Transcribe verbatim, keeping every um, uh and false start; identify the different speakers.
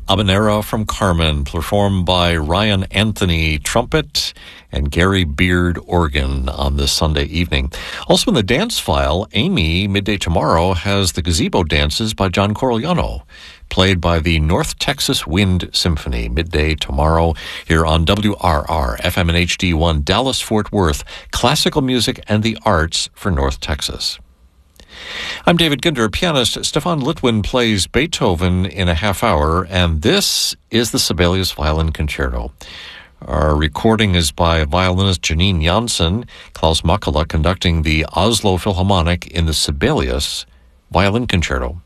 Speaker 1: Habanera from Carmen, performed by Ryan Anthony, trumpet, and Gary Beard, organ, on this Sunday evening. Also in the dance file, Amy, midday tomorrow, has the Gazebo Dances by John Corigliano, played by the North Texas Wind Symphony, midday tomorrow here on W R R, F M and H D one, Dallas-Fort Worth, classical music and the arts for North Texas. I'm David Ginder. Pianist Stefan Litwin plays Beethoven in a half hour, and this is the Sibelius Violin Concerto. Our recording is by violinist Janine Janssen, Klaus Makala conducting the Oslo Philharmonic in the Sibelius Violin Concerto.